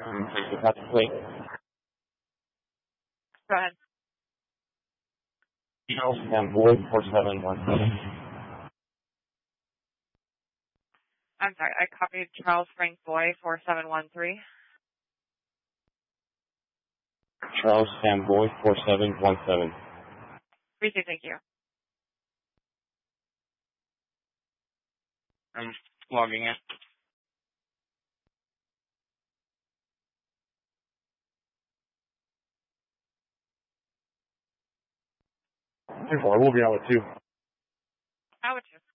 That's quick. Go ahead. Charles Boyd 4717. I'm sorry, I copied Charles Frank Boy 4713. Charles Sam Boyd 4717. Appreciate, thank you. I'm logging in. I will be out with 2. How would you?